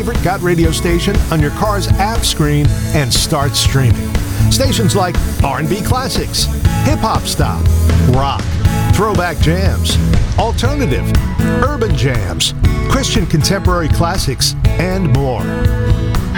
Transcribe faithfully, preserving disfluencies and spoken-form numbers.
favorite Got Radio station on your car's app screen and start streaming. Stations like R and B Classics, Hip Hop Stop, Rock, Throwback Jams, Alternative, Urban Jams, Christian Contemporary Classics, and more.